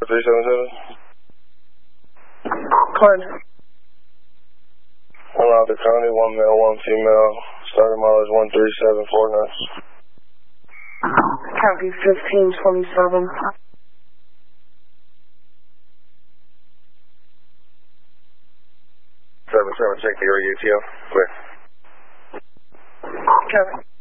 377? Corner. Allow the county, 1 male, 1 female. Starting mileage 13749. County 1527. 77, check the area UTO. Clear. Kevin.